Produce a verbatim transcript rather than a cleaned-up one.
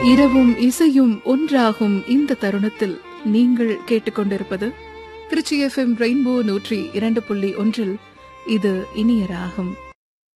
இரவும் இசையும் ஒன்றாகும் இந்த தருணத்தில் நீங்கள் கேட்டுக்கொண்டிருப்பது திருச்சி எஃப் எம் ரெயின்போ நூற்றி இரண்டு புள்ளி ஒன்றில் இது இனிய ராகம்.